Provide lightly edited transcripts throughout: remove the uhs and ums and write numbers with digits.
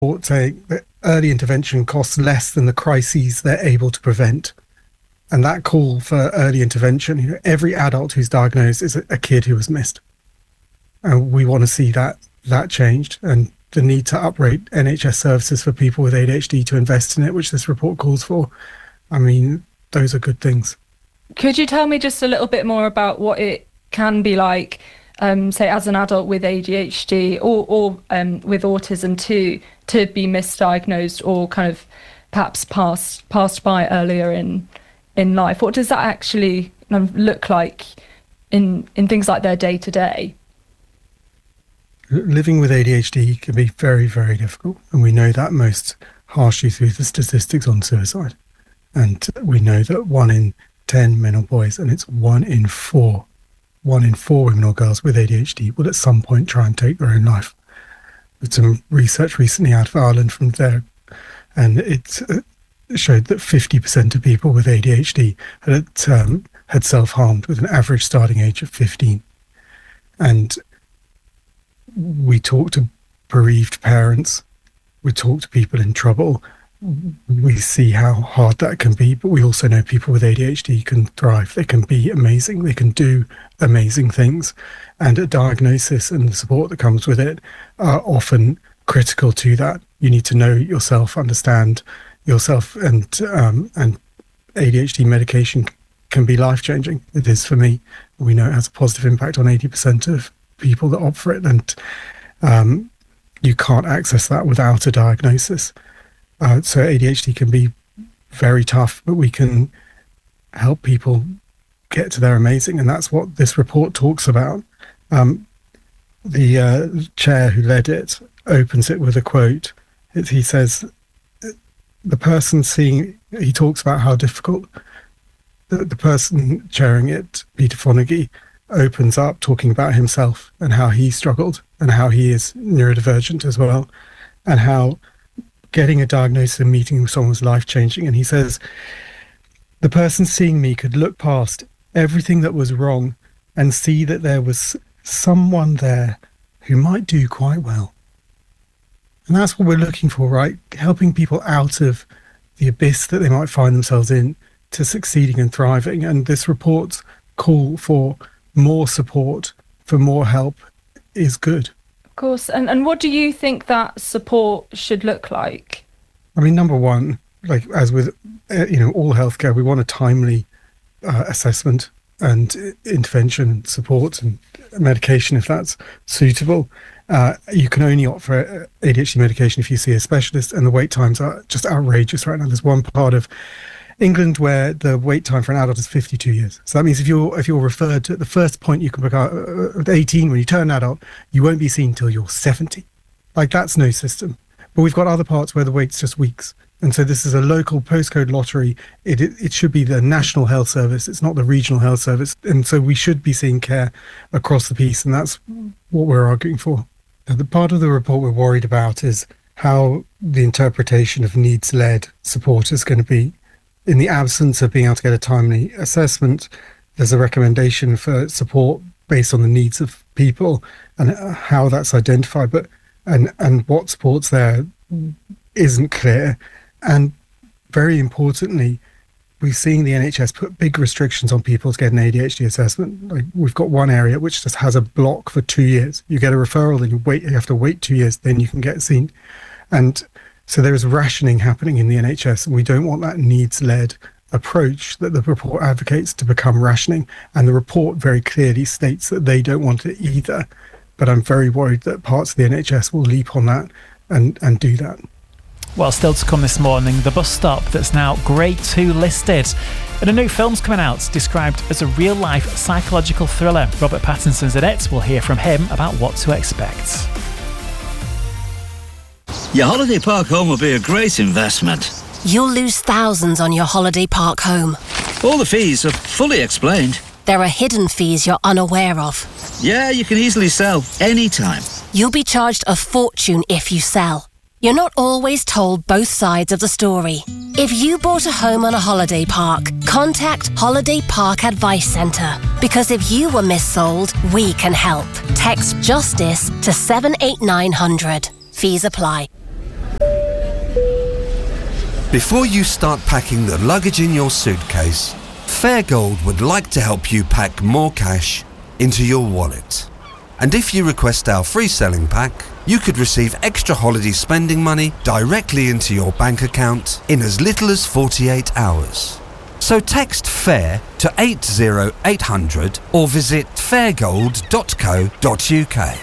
saying that early intervention costs less than the crises they're able to prevent. And that call for early intervention, every adult who's diagnosed is a kid who was missed. And we want to see that changed, and the need to upgrade NHS services for people with ADHD to invest in it, which this report calls for. I mean, those are good things. Could you tell me just a little bit more about what it can be like, say, as an adult with ADHD or with autism to be misdiagnosed or kind of perhaps passed by earlier in life? What does that actually look like in things like their day-to-day? Living with ADHD can be very, very difficult. And we know that most harshly through the statistics on suicide. And we know that 1 in 10 men or boys, and it's 1 in 4 women or girls with ADHD will at some point try and take their own life. There's some research recently out of Ireland from there, and it showed that 50% of people with ADHD had self-harmed with an average starting age of 15. And we talk to bereaved parents, we talk to people in trouble, we see how hard that can be, but we also know people with ADHD can thrive. They can be amazing. They can do amazing things. And a diagnosis and the support that comes with it are often critical to that. You need to know yourself, understand yourself, and ADHD medication can be life-changing. It is for me. We know it has a positive impact on 80% of people that opt for it, and you can't access that without a diagnosis. So ADHD can be very tough, but we can help people get to their amazing, and that's what this report talks about. The chair who led it opens it with a quote. He says, he talks about how difficult the person chairing it, Peter Fonagy, opens up talking about himself and how he struggled and how he is neurodivergent as well, and how getting a diagnosis and meeting with someone was life-changing. And he says, the person seeing me could look past everything that was wrong and see that there was someone there who might do quite well. And that's what we're looking for, right? Helping people out of the abyss that they might find themselves in to succeeding and thriving. And this report's call for more support, for more help, is good. Of course. And what do you think that support should look like? I mean, number one, like as with all healthcare, we want a timely assessment and intervention, support and medication if that's suitable. You can only opt for ADHD medication if you see a specialist, and the wait times are just outrageous right now. There's one part of England where the wait time for an adult is 52 years. So that means if you're referred to, the first point you can pick out at 18, when you turn adult, you won't be seen until you're 70. Like, that's no system. But we've got other parts where the wait's just weeks. And so this is a local postcode lottery. It should be the National Health Service. It's not the Regional Health Service. And so we should be seeing care across the piece. And that's what we're arguing for. Now, the part of the report we're worried about is how the interpretation of needs-led support is going to be. In the absence of being able to get a timely assessment, there's a recommendation for support based on the needs of people and how that's identified. But and what support's there isn't clear. And very importantly, we've seen the NHS put big restrictions on people to get an ADHD assessment. Like, we've got one area which just has a block for 2 years. You get a referral, then you have to wait 2 years, then you can get seen. And so there is rationing happening in the NHS, and we don't want that needs-led approach that the report advocates to become rationing. And the report very clearly states that they don't want it either. But I'm very worried that parts of the NHS will leap on that and do that. Well, still to come this morning, The Bus Stop, that's now Grade 2 listed. And a new film's coming out, described as a real-life psychological thriller. Robert Pattinson's in it. We'll hear from him about what to expect. Your holiday park home will be a great investment. You'll lose thousands on your holiday park home. All the fees are fully explained. There are hidden fees you're unaware of. Yeah, you can easily sell anytime. You'll be charged a fortune if you sell. You're not always told both sides of the story. If you bought a home on a holiday park, contact Holiday Park Advice Centre. Because if you were missold, we can help. Text JUSTICE to 78900. Fees apply. Before you start packing the luggage in your suitcase, Fairgold would like to help you pack more cash into your wallet. And if you request our free selling pack, you could receive extra holiday spending money directly into your bank account in as little as 48 hours. So text FAIR to 80800 or visit fairgold.co.uk.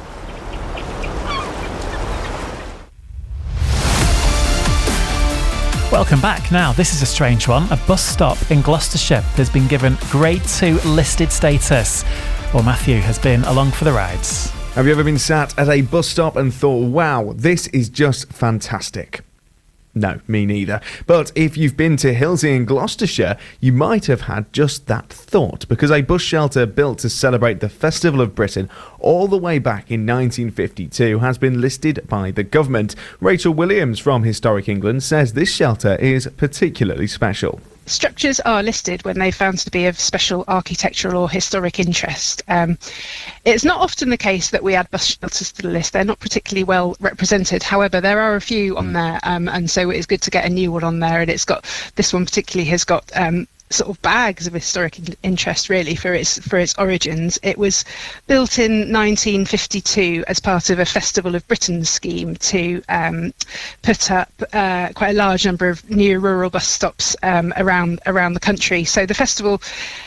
Welcome back. Now, this is a strange one. A bus stop in Gloucestershire has been given Grade 2 listed status. Well, Matthew has been along for the rides. Have you ever been sat at a bus stop and thought, wow, this is just fantastic? No, me neither. But if you've been to Hilsey in Gloucestershire, you might have had just that thought, because a bus shelter built to celebrate the Festival of Britain all the way back in 1952 has been listed by the government. Rachel Williams from Historic England says this shelter is particularly special. Structures are listed when they're found to be of special architectural or historic interest. It's not often the case that we add bus shelters to the list. They're not particularly well represented. However, there are a few on there, and so it's good to get a new one on there. And it's got, this one particularly has got sort of bags of historic interest really for its origins. It was built in 1952 as part of a Festival of Britain scheme to put up quite a large number of new rural bus stops around the country. So the festival,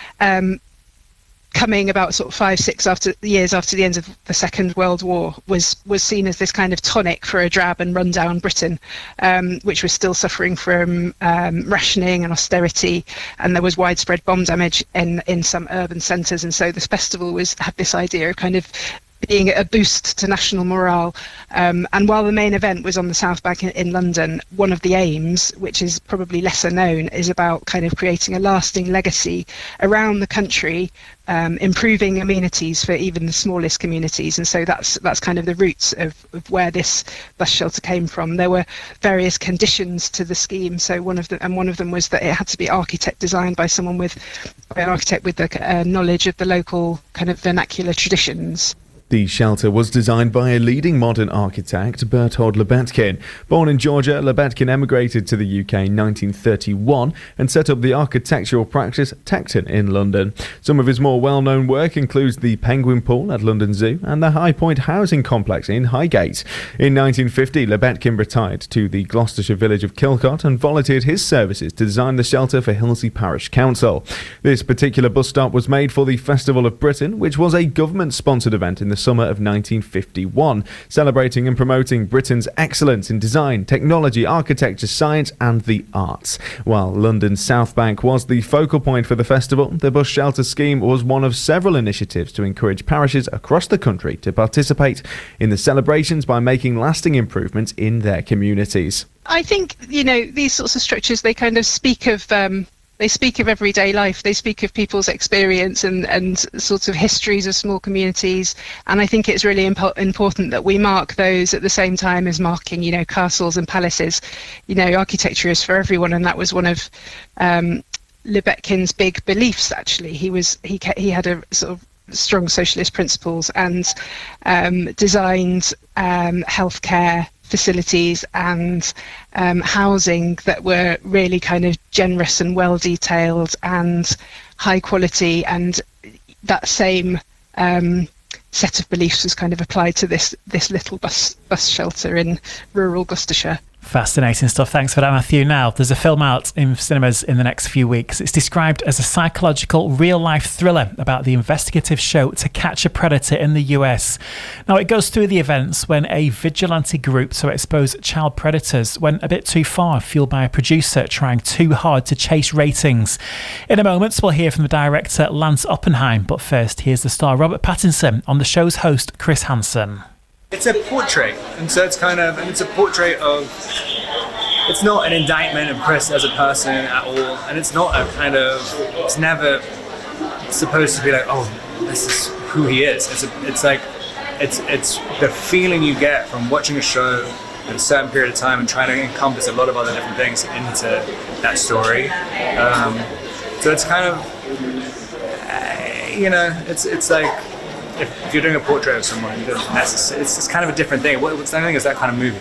coming about sort of 5-6 years after the end of the Second World War, was seen as this kind of tonic for a drab and rundown Britain, which was still suffering from rationing and austerity, and there was widespread bomb damage in some urban centres. And so this festival had this idea of kind of being a boost to national morale. And while the main event was on the South Bank in London, one of the aims, which is probably lesser known, is about kind of creating a lasting legacy around the country, improving amenities for even the smallest communities. And so that's kind of the roots of where this bus shelter came from. There were various conditions to the scheme. So one of them was that it had to be designed by an architect with the knowledge of the local kind of vernacular traditions. The shelter was designed by a leading modern architect, Berthold Lebetkin. Born in Georgia, Lebetkin emigrated to the UK in 1931 and set up the architectural practice Tecton in London. Some of his more well-known work includes the Penguin Pool at London Zoo and the High Point housing complex in Highgate. In 1950, Lebetkin retired to the Gloucestershire village of Kilcott and volunteered his services to design the shelter for Hilsey Parish Council. This particular bus stop was made for the Festival of Britain, which was a government-sponsored event in the summer of 1951, celebrating and promoting Britain's excellence in design, technology, architecture, science and the arts. While London's South Bank was the focal point for the festival, the bus shelter scheme was one of several initiatives to encourage parishes across the country to participate in the celebrations by making lasting improvements in their communities. I think, these sorts of structures, they kind of speak of everyday life. They speak of people's experience and sorts of histories of small communities. And I think it's really important that we mark those at the same time as marking, castles and palaces. Architecture is for everyone, and that was one of Lebetkin's big beliefs. Actually, he had a sort of strong socialist principles and designed healthcare facilities and housing that were really kind of generous and well detailed and high quality, and that same set of beliefs was kind of applied to this little bus shelter in rural Gloucestershire. Fascinating stuff. Thanks for that, Matthew. Now, there's a film out in cinemas in the next few weeks. It's described as a psychological real-life thriller about the investigative show To Catch a Predator in the US. Now, it goes through the events when a vigilante group to expose child predators went a bit too far, fueled by a producer trying too hard to chase ratings. In a moment, we'll hear from the director Lance Oppenheim, but first, here's the star Robert Pattinson on the show's host Chris Hansen. It's a portrait, and so it's a portrait of, it's not an indictment of Chris as a person at all, and it's not it's never supposed to be like, oh, this is who he is. It's the feeling you get from watching a show at a certain period of time and trying to encompass a lot of other different things into that story. So it's kind of, it's like, if you're doing a portrait of someone, it's kind of a different thing. What's the thing is that kind of movie?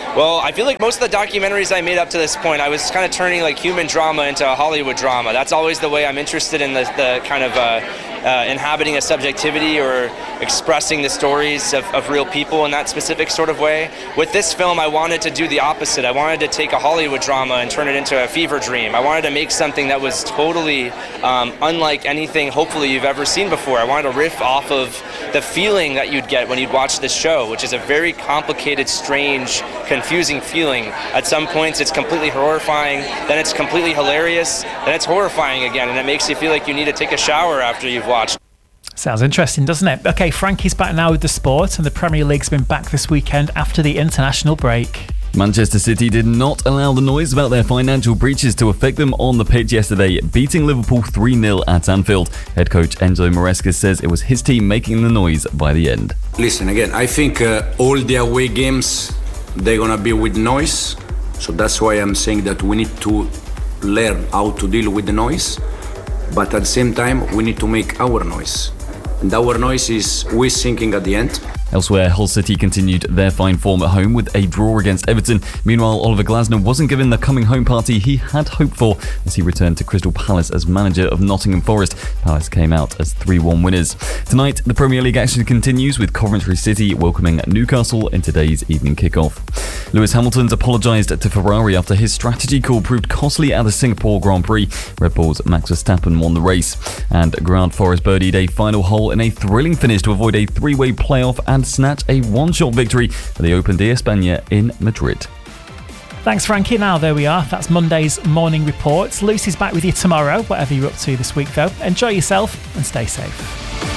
Well, I feel like most of the documentaries I made up to this point, I was kind of turning like human drama into a Hollywood drama. That's always the way I'm interested in the kind of inhabiting a subjectivity or expressing the stories of real people in that specific sort of way. With this film, I wanted to do the opposite. I wanted to take a Hollywood drama and turn it into a fever dream. I wanted to make something that was totally unlike anything hopefully you've ever seen before. I wanted to riff off of the feeling that you'd get when you'd watch this show, which is a very complicated, strange, confusing feeling. At some points it's completely horrifying, then it's completely hilarious, then it's horrifying again, and it makes you feel like you need to take a shower after you've watched. Sounds interesting, doesn't it? Okay, Frankie's back now with the sport, and the Premier League's been back this weekend after the international break. Manchester City did not allow the noise about their financial breaches to affect them on the pitch yesterday, beating Liverpool 3-0 at Anfield. Head coach Enzo Maresca says it was his team making the noise by the end. Listen, again, I think all the away games, they're going to be with noise. So that's why I'm saying that we need to learn how to deal with the noise. But at the same time, we need to make our noise. And our noise is we sinking at the end. Elsewhere, Hull City continued their fine form at home with a draw against Everton. Meanwhile, Oliver Glasner wasn't given the coming home party he had hoped for as he returned to Crystal Palace as manager of Nottingham Forest. Palace came out as 3-1 winners. Tonight, the Premier League action continues with Coventry City welcoming Newcastle in today's evening kickoff. Lewis Hamilton's apologised to Ferrari after his strategy call proved costly at the Singapore Grand Prix. Red Bull's Max Verstappen won the race. And Grant Forrest birdied a final hole in a thrilling finish to avoid a three-way playoff and snatch a one-shot victory for the Open de España in Madrid. Thanks, Frankie. Now, there we are. That's Monday's Morning Report. Lucy's back with you tomorrow, whatever you're up to this week, though. Enjoy yourself and stay safe.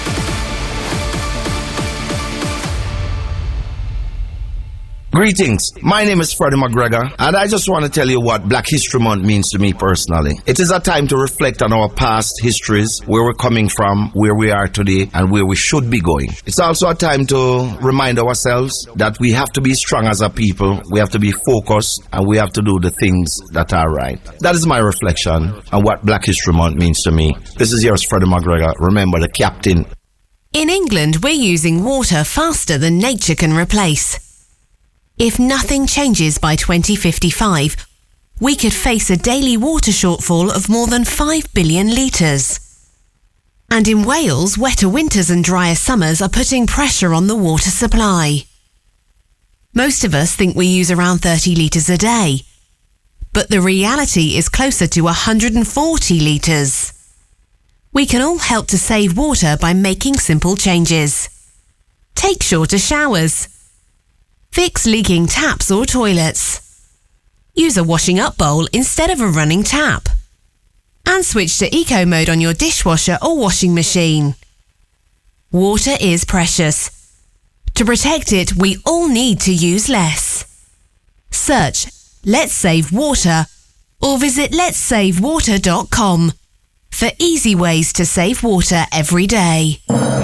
Greetings, my name is Freddie McGregor, and I just want to tell you what Black History Month means to me personally. It is a time to reflect on our past histories, where we're coming from, where we are today, and where we should be going. It's also a time to remind ourselves that we have to be strong as a people, we have to be focused, and we have to do the things that are right. That is my reflection on what Black History Month means to me. This is yours, Freddie McGregor. Remember, the captain. In England, we're using water faster than nature can replace. If nothing changes by 2055, we could face a daily water shortfall of more than 5 billion litres. And in Wales, wetter winters and drier summers are putting pressure on the water supply. Most of us think we use around 30 litres a day, but the reality is closer to 140 litres. We can all help to save water by making simple changes. Take shorter showers. Fix leaking taps or toilets. Use a washing up bowl instead of a running tap. And switch to eco mode on your dishwasher or washing machine. Water is precious. To protect it, we all need to use less. Search Let's Save Water or visit letssavewater.com for easy ways to save water every day.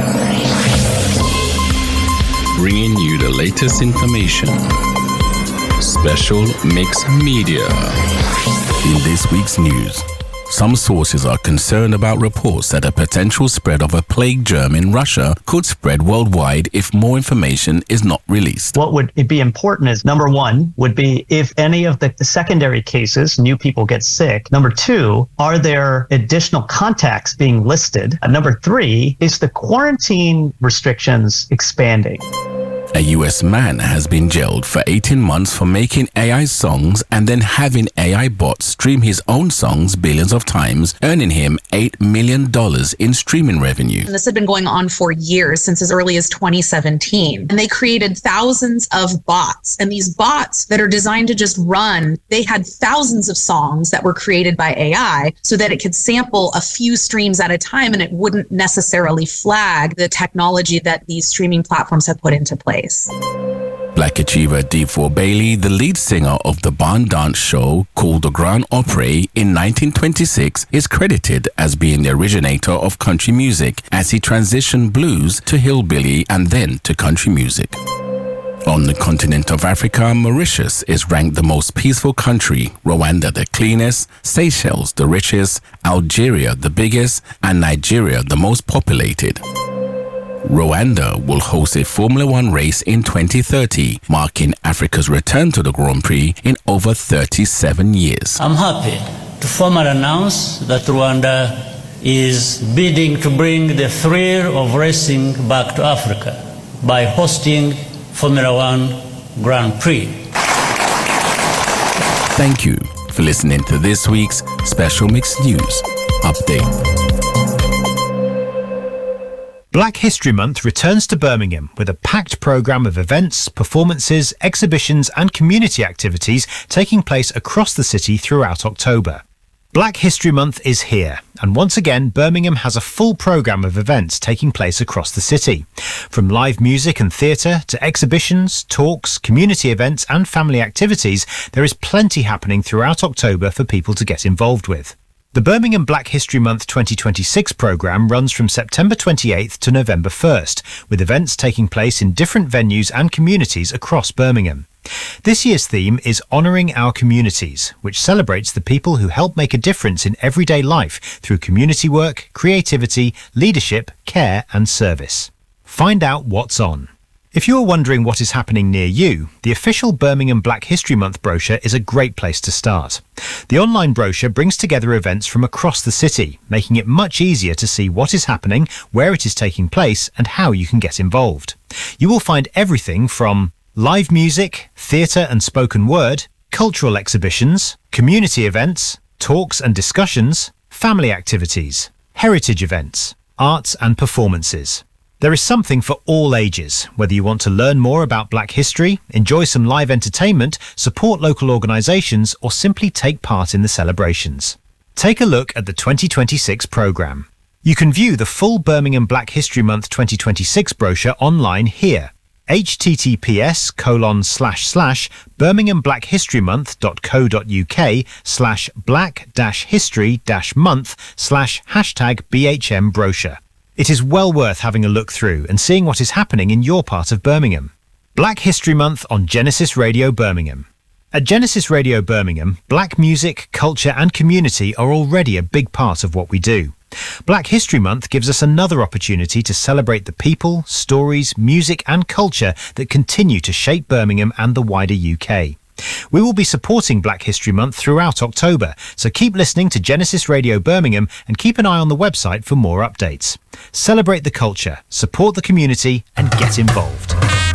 Bringing you the latest information. Special Mix Media. In this week's news, some sources are concerned about reports that a potential spread of a plague germ in Russia could spread worldwide if more information is not released. What would be important is, number one, would be if any of the secondary cases, new people get sick. Number two, are there additional contacts being listed? Number three, is the quarantine restrictions expanding? A US man has been jailed for 18 months for making AI songs and then having AI bots stream his own songs billions of times, earning him $8 million in streaming revenue. And this had been going on for years, since as early as 2017. And they created thousands of bots. And these bots that are designed to just run, they had thousands of songs that were created by AI so that it could sample a few streams at a time and it wouldn't necessarily flag the technology that these streaming platforms have put into place. Black achiever D4 Bailey, the lead singer of the barn dance show called the Grand Opry in 1926, is credited as being the originator of country music as he transitioned blues to hillbilly and then to country music. On the continent of Africa, Mauritius is ranked the most peaceful country, Rwanda the cleanest, Seychelles the richest, Algeria the biggest, and Nigeria the most populated. Rwanda will host a Formula One race in 2030, marking Africa's return to the Grand Prix in over 37 years. I'm happy to formally announce that Rwanda is bidding to bring the thrill of racing back to Africa by hosting Formula One Grand Prix. Thank you for listening to this week's Special Mix News Update. Black History Month returns to Birmingham with a packed programme of events, performances, exhibitions and community activities taking place across the city throughout October. Black History Month is here, and once again Birmingham has a full programme of events taking place across the city. From live music and theatre to exhibitions, talks, community events and family activities, there is plenty happening throughout October for people to get involved with. The Birmingham Black History Month 2026 programme runs from September 28th to November 1st, with events taking place in different venues and communities across Birmingham. This year's theme is Honouring Our Communities, which celebrates the people who help make a difference in everyday life through community work, creativity, leadership, care and service. Find out what's on. If you're wondering what is happening near you, the official Birmingham Black History Month brochure is a great place to start. The online brochure brings together events from across the city, making it much easier to see what is happening, where it is taking place, and how you can get involved. You will find everything from live music, theatre and spoken word, cultural exhibitions, community events, talks and discussions, family activities, heritage events, arts and performances. There is something for all ages, whether you want to learn more about Black history, enjoy some live entertainment, support local organisations, or simply take part in the celebrations. Take a look at the 2026 programme. You can view the full Birmingham Black History Month 2026 brochure online here. https://birminghamblackhistorymonth.co.uk/black-history-month/BHM brochure. It is well worth having a look through and seeing what is happening in your part of Birmingham. Black History Month on Genesis Radio Birmingham. At Genesis Radio Birmingham, black music, culture and community are already a big part of what we do. Black History Month gives us another opportunity to celebrate the people, stories, music and culture that continue to shape Birmingham and the wider UK. We will be supporting Black History Month throughout October, so keep listening to Genesis Radio Birmingham and keep an eye on the website for more updates. Celebrate the culture, support the community and get involved.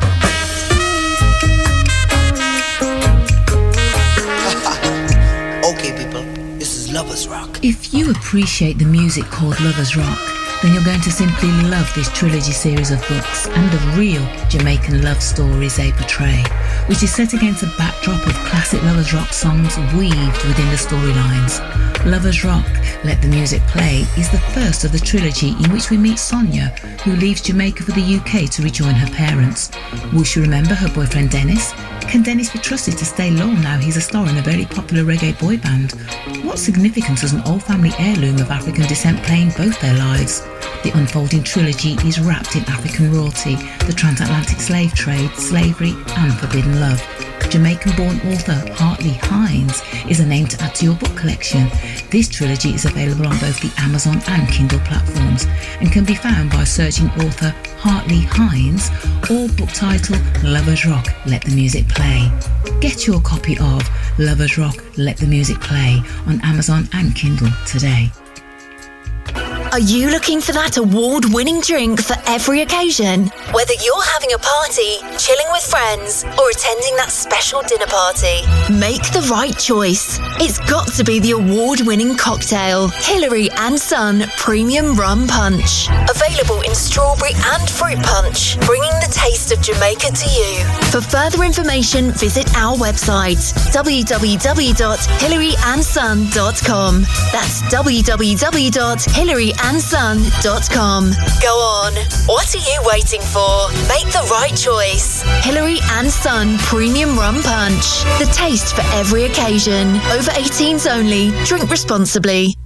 Okay people, this is Lovers Rock. If you appreciate the music called Lovers Rock, then you're going to simply love this trilogy series of books and the real Jamaican love stories they portray, which is set against a backdrop of classic Lovers Rock songs weaved within the storylines. Lovers Rock, Let the Music Play is the first of the trilogy in which we meet Sonia, who leaves Jamaica for the UK to rejoin her parents. Will she remember her boyfriend Dennis? Can Dennis be trusted to stay low now he's a star in a very popular reggae boy band? What significance does an old family heirloom of African descent play in both their lives? The unfolding trilogy is wrapped in African royalty, the transatlantic slave trade, slavery and forbidden love. Jamaican-born author Hartley Hines is a name to add to your book collection. This trilogy is available on both the Amazon and Kindle platforms and can be found by searching author Hartley Hines or book title Lovers Rock, Let the Music Play. Get your copy of Lovers Rock, Let the Music Play on Amazon and Kindle today. Are you looking for that award-winning drink for every occasion? Whether you're having a party, chilling with friends, or attending that special dinner party, make the right choice. It's got to be the award-winning cocktail, Hillary and Son Premium Rum Punch. Available in strawberry and fruit punch, bringing the taste of Jamaica to you. For further information, visit our website, www.hillaryandson.com. That's www.hillaryandson.com. Go on. What are you waiting for? Make the right choice. Hillary and Son Premium Rum Punch. The taste for every occasion. Over 18s only. Drink responsibly.